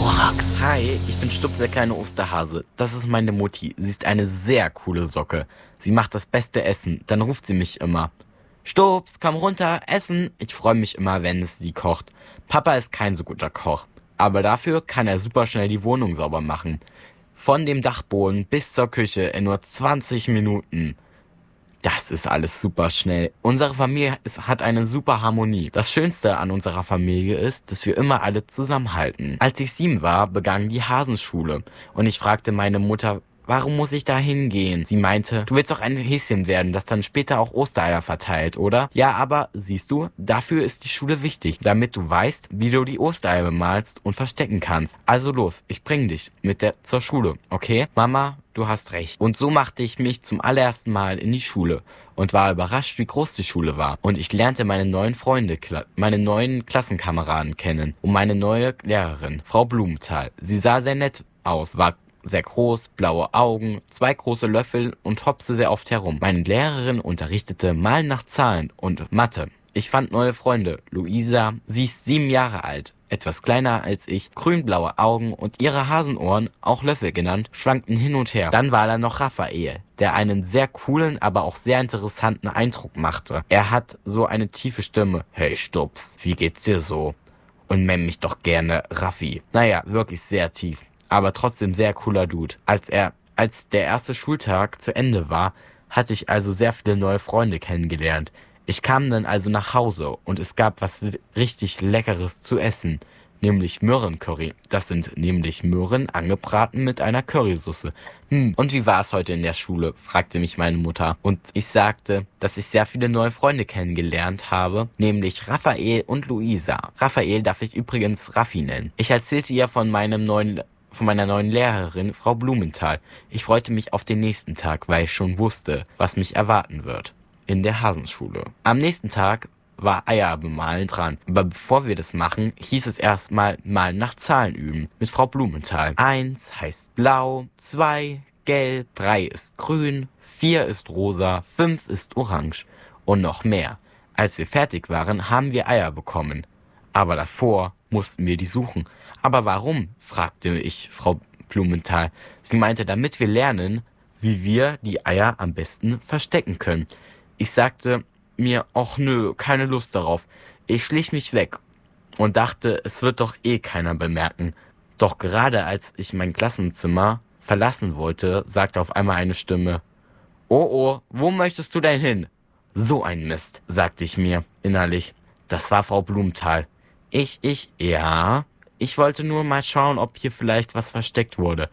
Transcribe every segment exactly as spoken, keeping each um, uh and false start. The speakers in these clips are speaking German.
Korax. Hi, ich bin Stups, der kleine Osterhase. Das ist meine Mutti. Sie ist eine sehr coole Socke. Sie macht das beste Essen. Dann ruft sie mich immer. Stups, komm runter, essen. Ich freue mich immer, wenn es sie kocht. Papa ist kein so guter Koch. Aber dafür kann er super schnell die Wohnung sauber machen. Von dem Dachboden bis zur Küche in nur zwanzig Minuten. Das ist alles super schnell. Unsere Familie ist, hat eine super Harmonie. Das Schönste an unserer Familie ist, dass wir immer alle zusammenhalten. Als ich sieben war, begann die Hasenschule. Und ich fragte meine Mutter, warum muss ich da hingehen? Sie meinte, du willst doch ein Häschen werden, das dann später auch Ostereier verteilt, oder? Ja, aber siehst du, dafür ist die Schule wichtig, damit du weißt, wie du die Ostereier bemalst und verstecken kannst. Also los, ich bring dich mit der zur Schule, okay? Mama, du hast recht. Und so machte ich mich zum allerersten Mal in die Schule und war überrascht, wie groß die Schule war. Und ich lernte meine neuen Freunde, meine neuen Klassenkameraden kennen und meine neue Lehrerin, Frau Blumenthal. Sie sah sehr nett aus, war sehr groß, blaue Augen, zwei große Löffel und hopste sehr oft herum. Meine Lehrerin unterrichtete Malen nach Zahlen und Mathe. Ich fand neue Freunde. Luisa, sie ist sieben Jahre alt, etwas kleiner als ich, grünblaue Augen und ihre Hasenohren, auch Löffel genannt, schwankten hin und her. Dann war da noch Raphael, der einen sehr coolen, aber auch sehr interessanten Eindruck machte. Er hat so eine tiefe Stimme. Hey Stups, wie geht's dir so? Und nenn mich doch gerne Raffi. Naja, wirklich sehr tief. Aber trotzdem sehr cooler Dude. Als er, als der erste Schultag zu Ende war, hatte ich also sehr viele neue Freunde kennengelernt. Ich kam dann also nach Hause und es gab was richtig Leckeres zu essen, nämlich Möhrencurry. Das sind nämlich Möhren angebraten mit einer Currysoße. Hm, und wie war es heute in der Schule? Fragte mich meine Mutter. Und ich sagte, dass ich sehr viele neue Freunde kennengelernt habe, nämlich Raphael und Luisa. Raphael darf ich übrigens Raffi nennen. Ich erzählte ihr von meinem neuen von meiner neuen Lehrerin, Frau Blumenthal. Ich freute mich auf den nächsten Tag, weil ich schon wusste, was mich erwarten wird. In der Hasenschule. Am nächsten Tag war Eier bemalen dran. Aber bevor wir das machen, hieß es erstmal mal nach Zahlen üben. Mit Frau Blumenthal. Eins heißt blau, zwei gelb, drei ist grün, vier ist rosa, fünf ist orange und noch mehr. Als wir fertig waren, haben wir Eier bekommen. Aber davor mussten wir die suchen. Aber warum? Fragte ich Frau Blumenthal. Sie meinte, damit wir lernen, wie wir die Eier am besten verstecken können. Ich sagte mir, ach nö, keine Lust darauf. Ich schlich mich weg und dachte, es wird doch eh keiner bemerken. Doch gerade als ich mein Klassenzimmer verlassen wollte, sagte auf einmal eine Stimme, oh oh, wo möchtest du denn hin? So ein Mist, sagte ich mir innerlich. Das war Frau Blumenthal. Ich, ich, ja... Ich wollte nur mal schauen, ob hier vielleicht was versteckt wurde.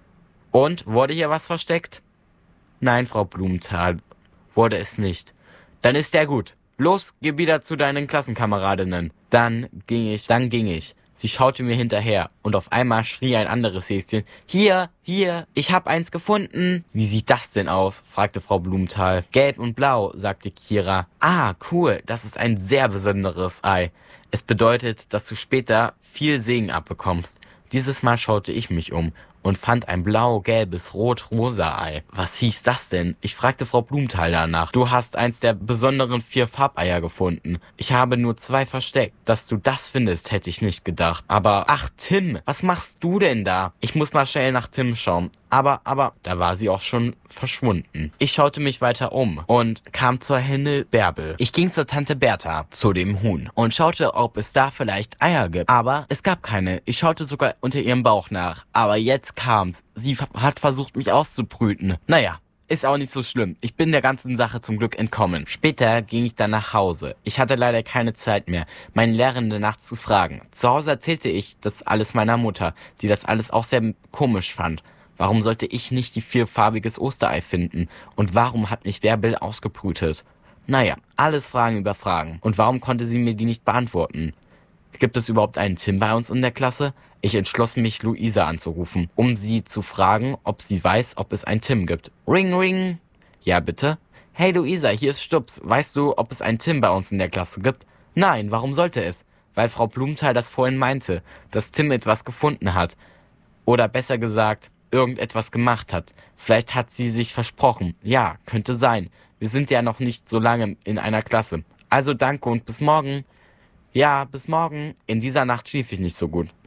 Und, wurde hier was versteckt? Nein, Frau Blumenthal, wurde es nicht. Dann ist der gut. Los, geh wieder zu deinen Klassenkameradinnen. Dann ging ich, dann ging ich. Sie schaute mir hinterher und auf einmal schrie ein anderes Häschen. Hier, hier, ich hab eins gefunden. Wie sieht das denn aus? Fragte Frau Blumenthal. Gelb und blau, sagte Kira. Ah, cool, das ist ein sehr besonderes Ei. Es bedeutet, dass du später viel Segen abbekommst. Dieses Mal schaute ich mich um und fand ein blau-gelbes, rot-rosa Ei. Was hieß das denn? Ich fragte Frau Blumenthal danach. Du hast eins der besonderen vier Farbeier gefunden. Ich habe nur zwei versteckt. Dass du das findest, hätte ich nicht gedacht. Aber, ach Tim, was machst du denn da? Ich muss mal schnell nach Tim schauen. Aber, aber, da war sie auch schon verschwunden. Ich schaute mich weiter um und kam zur Henne Bärbel. Ich ging zur Tante Bertha, zu dem Huhn, und schaute, ob es da vielleicht Eier gibt. Aber es gab keine. Ich schaute sogar unter ihrem Bauch nach. Aber jetzt kam's. Sie hat versucht, mich auszubrüten. Naja, ist auch nicht so schlimm. Ich bin der ganzen Sache zum Glück entkommen. Später ging ich dann nach Hause. Ich hatte leider keine Zeit mehr, meine Lehrerin danach zu fragen. Zu Hause erzählte ich das alles meiner Mutter, die das alles auch sehr komisch fand. Warum sollte ich nicht die vierfarbiges Osterei finden? Und warum hat mich Bärbel ausgebrütet? Naja, alles Fragen über Fragen. Und warum konnte sie mir die nicht beantworten? Gibt es überhaupt einen Tim bei uns in der Klasse? Ich entschloss mich, Luisa anzurufen, um sie zu fragen, ob sie weiß, ob es einen Tim gibt. Ring, ring. Ja, bitte? Hey Luisa, hier ist Stups. Weißt du, ob es einen Tim bei uns in der Klasse gibt? Nein, warum sollte es? Weil Frau Blumenthal das vorhin meinte, dass Tim etwas gefunden hat. Oder besser gesagt, irgendetwas gemacht hat. Vielleicht hat sie sich versprochen. Ja, könnte sein. Wir sind ja noch nicht so lange in einer Klasse. Also danke und bis morgen. Ja, bis morgen. In dieser Nacht schlief ich nicht so gut.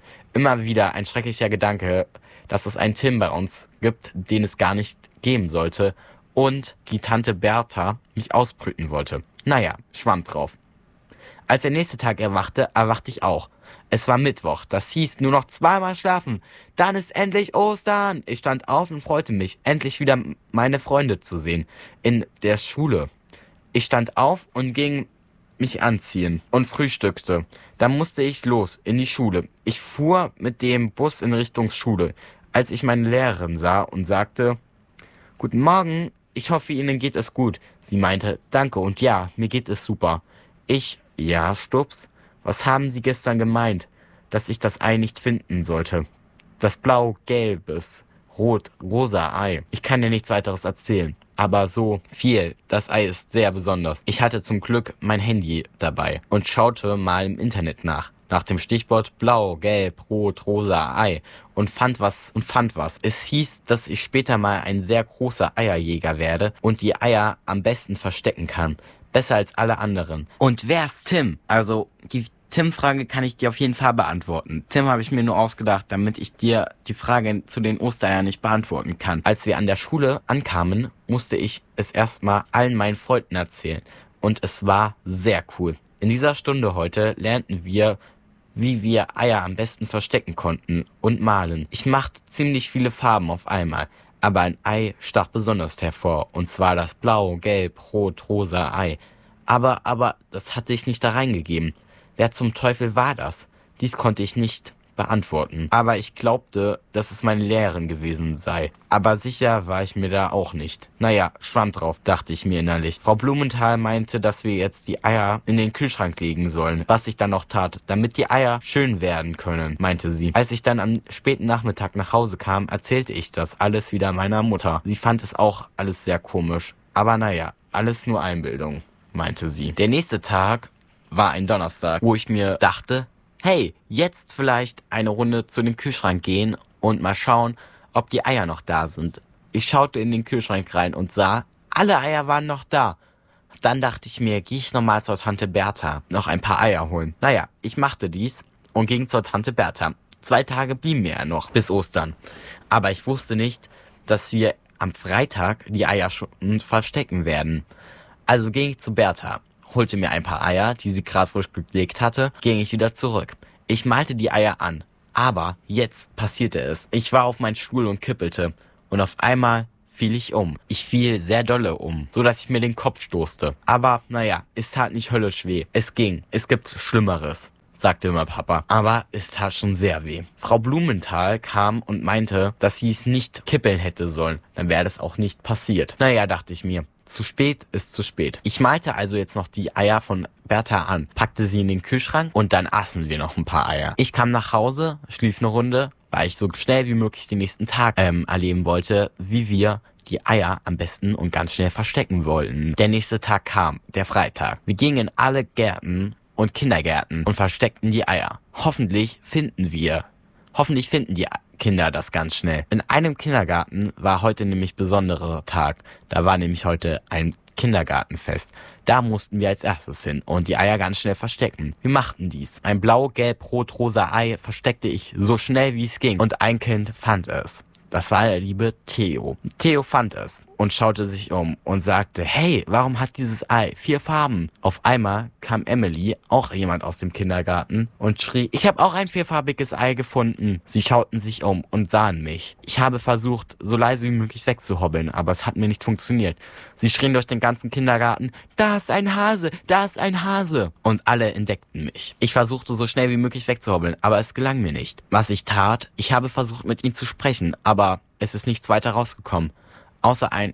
Immer wieder ein schrecklicher Gedanke, dass es einen Tim bei uns gibt, den es gar nicht geben sollte und die Tante Bertha mich ausbrüten wollte. Naja, schwamm drauf. Als der nächste Tag erwachte, erwachte ich auch. Es war Mittwoch, das hieß nur noch zweimal schlafen. Dann ist endlich Ostern. Ich stand auf und freute mich, endlich wieder meine Freunde zu sehen. In der Schule. Ich stand auf und ging mich anziehen und frühstückte. Dann musste ich los in die Schule. Ich fuhr mit dem Bus in Richtung Schule, als ich meine Lehrerin sah und sagte, »Guten Morgen, ich hoffe, Ihnen geht es gut.« Sie meinte, »Danke und ja, mir geht es super.« Ich, »Ja, Stups, was haben Sie gestern gemeint, dass ich das Ei nicht finden sollte? Das blau-gelbes, rot-rosa Ei. Ich kann dir nichts weiteres erzählen. Aber so viel, das Ei ist sehr besonders. Ich hatte zum Glück mein Handy dabei und schaute mal im Internet nach. Nach dem Stichwort blau, gelb, rot, rosa Ei und fand was und fand was. Es hieß, dass ich später mal ein sehr großer Eierjäger werde und die Eier am besten verstecken kann. Besser als alle anderen. Und wer ist Tim? Also, die Tim-Frage kann ich dir auf jeden Fall beantworten. Tim habe ich mir nur ausgedacht, damit ich dir die Frage zu den Ostereiern nicht beantworten kann. Als wir an der Schule ankamen, musste ich es erstmal allen meinen Freunden erzählen. Und es war sehr cool. In dieser Stunde heute lernten wir, wie wir Eier am besten verstecken konnten und malen. Ich machte ziemlich viele Farben auf einmal. Aber ein Ei stach besonders hervor, und zwar das blau, gelb, rot, rosa Ei. Aber, aber, das hatte ich nicht da reingegeben. Wer zum Teufel war das? Dies konnte ich nicht beantworten. Aber ich glaubte, dass es meine Lehrerin gewesen sei. Aber sicher war ich mir da auch nicht. Naja, schwamm drauf, dachte ich mir innerlich. Frau Blumenthal meinte, dass wir jetzt die Eier in den Kühlschrank legen sollen. Was ich dann noch tat, damit die Eier schön werden können, meinte sie. Als ich dann am späten Nachmittag nach Hause kam, erzählte ich das alles wieder meiner Mutter. Sie fand es auch alles sehr komisch. Aber naja, alles nur Einbildung, meinte sie. Der nächste Tag war ein Donnerstag, wo ich mir dachte, hey, jetzt vielleicht eine Runde zu dem Kühlschrank gehen und mal schauen, ob die Eier noch da sind. Ich schaute in den Kühlschrank rein und sah, alle Eier waren noch da. Dann dachte ich mir, gehe ich nochmal zur Tante Bertha, noch ein paar Eier holen. Naja, ich machte dies und ging zur Tante Bertha. Zwei Tage blieben mir ja noch, bis Ostern. Aber ich wusste nicht, dass wir am Freitag die Eier schon verstecken werden. Also ging ich zu Bertha, holte mir ein paar Eier, die sie gerade frisch gelegt hatte, ging ich wieder zurück. Ich malte die Eier an, aber jetzt passierte es. Ich war auf meinem Stuhl und kippelte und auf einmal fiel ich um. Ich fiel sehr dolle um, so dass ich mir den Kopf stoßte. Aber naja, es tat nicht höllisch weh. Es ging. Es gibt Schlimmeres, sagte immer Papa. Aber es tat schon sehr weh. Frau Blumenthal kam und meinte, dass sie es nicht kippeln hätte sollen. Dann wäre das auch nicht passiert. Naja, dachte ich mir. Zu spät ist zu spät. Ich malte also jetzt noch die Eier von Bertha an, packte sie in den Kühlschrank und dann aßen wir noch ein paar Eier. Ich kam nach Hause, schlief eine Runde, weil ich so schnell wie möglich den nächsten Tag ähm, erleben wollte, wie wir die Eier am besten und ganz schnell verstecken wollten. Der nächste Tag kam, der Freitag. Wir gingen in alle Gärten und Kindergärten und versteckten die Eier. Hoffentlich finden wir, hoffentlich finden die Kinder das ganz schnell. In einem Kindergarten war heute nämlich besonderer Tag. Da war nämlich heute ein Kindergartenfest. Da mussten wir als erstes hin und die Eier ganz schnell verstecken. Wir machten dies. Ein blau, gelb, rot, rosa Ei versteckte ich so schnell wie es ging und ein Kind fand es. Das war der liebe Theo. Theo fand es und schaute sich um und sagte, hey, warum hat dieses Ei vier Farben? Auf einmal kam Emily, auch jemand aus dem Kindergarten, und schrie, ich habe auch ein vierfarbiges Ei gefunden. Sie schauten sich um und sahen mich. Ich habe versucht, so leise wie möglich wegzuhobbeln, aber es hat mir nicht funktioniert. Sie schrien durch den ganzen Kindergarten, da ist ein Hase, da ist ein Hase. Und alle entdeckten mich. Ich versuchte so schnell wie möglich wegzuhobbeln, aber es gelang mir nicht. Was ich tat, ich habe versucht mit ihnen zu sprechen, aber es ist nichts weiter rausgekommen. Außer ein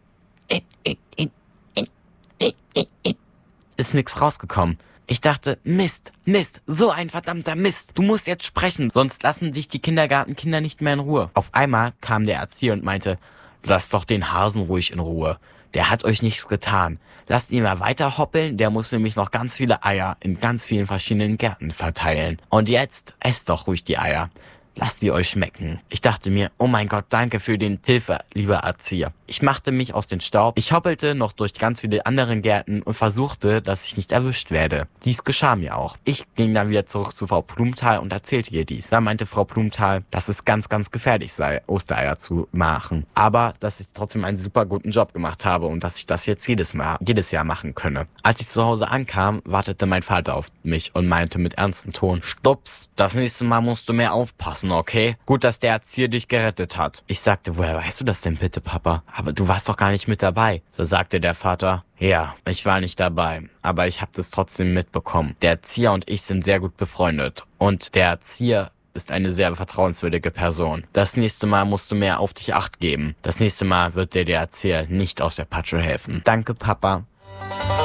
ist nichts rausgekommen. Ich dachte, Mist, Mist, so ein verdammter Mist. Du musst jetzt sprechen, sonst lassen dich die Kindergartenkinder nicht mehr in Ruhe. Auf einmal kam der Erzieher und meinte, lasst doch den Hasen ruhig in Ruhe. Der hat euch nichts getan. Lasst ihn mal weiter hoppeln, der muss nämlich noch ganz viele Eier in ganz vielen verschiedenen Gärten verteilen. Und jetzt esst doch ruhig die Eier. Lasst die euch schmecken. Ich dachte mir, oh mein Gott, danke für den Hilfe, lieber Erzieher. Ich machte mich aus dem Staub, ich hoppelte noch durch ganz viele andere Gärten und versuchte, dass ich nicht erwischt werde. Dies geschah mir auch. Ich ging dann wieder zurück zu Frau Blumenthal und erzählte ihr dies. Da meinte Frau Blumenthal, dass es ganz, ganz gefährlich sei, Ostereier zu machen. Aber dass ich trotzdem einen super guten Job gemacht habe und dass ich das jetzt jedes Mal, jedes Jahr machen könne. Als ich zu Hause ankam, wartete mein Vater auf mich und meinte mit ernstem Ton, Stups, das nächste Mal musst du mehr aufpassen, okay? Gut, dass der Erzieher dich gerettet hat. Ich sagte, woher weißt du das denn bitte, Papa? Aber du warst doch gar nicht mit dabei. So sagte der Vater, ja, ich war nicht dabei, aber ich habe das trotzdem mitbekommen. Der Erzieher und ich sind sehr gut befreundet und der Erzieher ist eine sehr vertrauenswürdige Person. Das nächste Mal musst du mehr auf dich Acht geben. Das nächste Mal wird dir der Erzieher nicht aus der Patsche helfen. Danke, Papa.